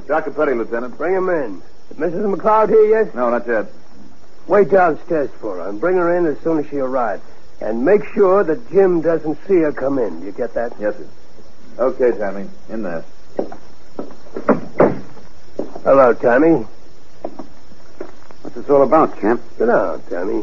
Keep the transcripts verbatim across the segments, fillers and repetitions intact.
Jacopetti, Lieutenant. Bring him in. Is Missus McLeod here yet? No, not yet. Wait downstairs for her and bring her in as soon as she arrives. And make sure that Jim doesn't see her come in. You get that? Yes, sir. Okay, Tammy. In there. Hello, Tammy. What's this all about, Champ? Sit down, Tammy.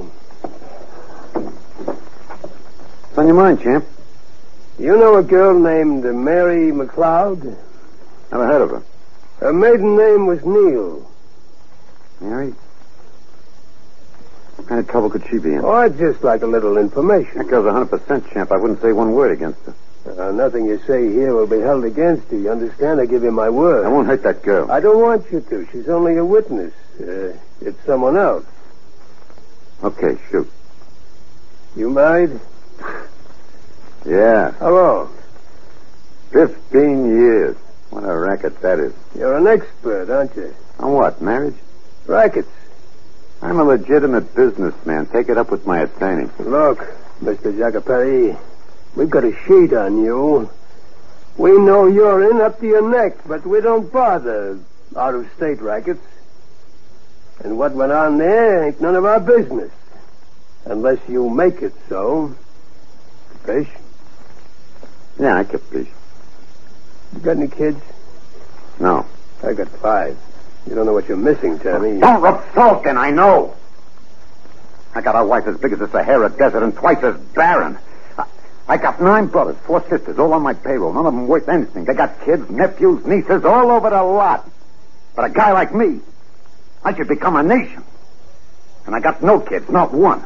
What's on your mind, Champ? You know a girl named Mary McLeod? Never heard of her. Her maiden name was Neal. Mary? What kind of trouble could she be in? Oh, I'd just like a little information. That girl's one hundred percent, Champ. I wouldn't say one word against her. Uh, nothing you say here will be held against you. You understand? I give you my word. I won't hurt that girl. I don't want you to. She's only a witness. Uh, it's someone else. Okay, shoot. You married? Yeah. How long? Fifteen years. What a racket that is. You're an expert, aren't you? On what, marriage? Rackets. I'm a legitimate businessman. Take it up with my attorney. Look, Mister Jacopetti, we've got a sheet on you. We know you're in up to your neck, but we don't bother out-of-state rackets. And what went on there ain't none of our business. Unless you make it so. Fish? Yeah, I capiche. You got any kids? No. I got five. You don't know what you're missing, Tammy. Don't rub salt in, I know. I got a wife as big as the Sahara Desert and twice as barren. I, I got nine brothers, four sisters, all on my payroll. None of them worth anything. They got kids, nephews, nieces, all over the lot. But a guy like me, I should become a nation. And I got no kids, not one.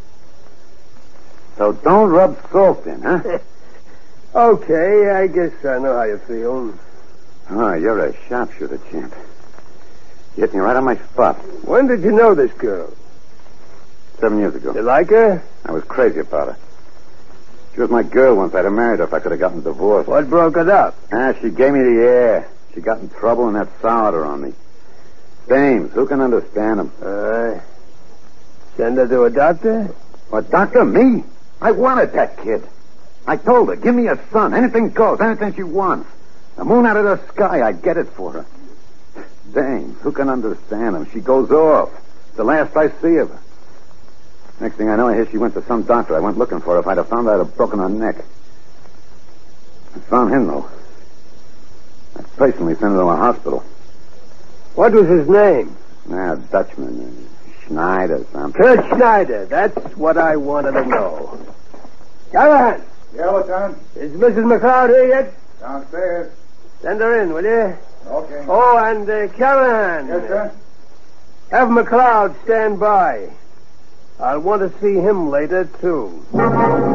So don't rub salt in, huh? Okay, I guess I know how you feel. Oh, you're a sharpshooter, champ. You hit me right on my spot. When did you know this girl? Seven years ago. You like her? I was crazy about her. She was my girl once. I'd have married her if I could have gotten divorced. What broke it up? Ah, she gave me the air. She got in trouble and that soured her on me. Dames, who can understand them? Uh, send her to a doctor? What, doctor? Me? I wanted that kid. I told her, give me a son. Anything goes, anything she wants. The moon out of the sky, I'd get it for her. Dames, who can understand them? She goes off. It's the last I see of her. Next thing I know, I hear she went to some doctor. I went looking for her. If I'd have found her, I'd have broken her neck. I found him, though. I personally sent her to a hospital. What was his name? Ah, Dutchman. Schneider, something. Kurt Schneider. That's what I wanted to know. Callahan. Yeah, Lieutenant. Is Missus McLeod here yet? Downstairs. Send her in, will you? Okay. Oh, and uh, Callahan. Yes, sir. Have McLeod stand by. I'll want to see him later, too.